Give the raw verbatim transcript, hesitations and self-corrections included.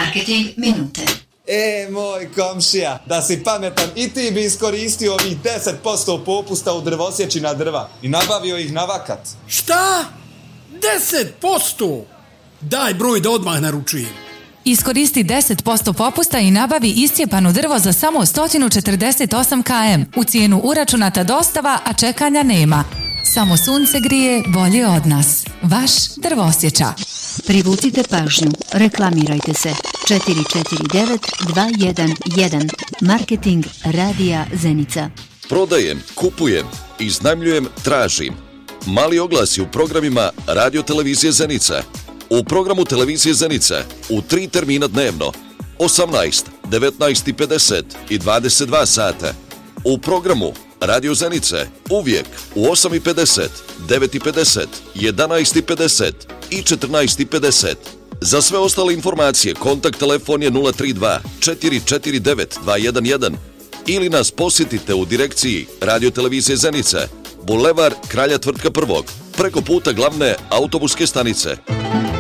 Marketing minute. E, moj komšija, da si pametan i ti bi iskoristio ovih deset posto popusta u drvosjeći na drva i nabavio ih na vakat. Šta? deset posto? Daj broj da odmah naručujem. Iskoristi deset posto popusta i nabavi iscijepano drvo za samo sto četrdeset osam kilometara u cijenu uračunata dostava, a čekanja nema. Samo sunce grije bolje od nas. Vaš Drvosječa. Privucite pažnju. Reklamirajte se. četiri četiri devet dva jedan jedan. Marketing Radija Zenica. Prodajem, kupujem, iznajmljujem, tražim. Mali oglasi u programima Radio Televizije Zenica. U programu Televizije Zenica u tri termina dnevno, osamnaest, devetnaest i pedeset i dvadeset dva sata. U programu Radio Zenice uvijek u osam i pedeset, devet i pedeset, jedanaest i pedeset i četrnaest i pedeset. Za sve ostale informacije kontakt telefon je nula tri dva četiri četiri devet dva jedan jedan ili nas posjetite u direkciji Radio Televizije Zenice, Bulevar Kralja Tvrtka prvog, preko puta glavne autobuske stanice.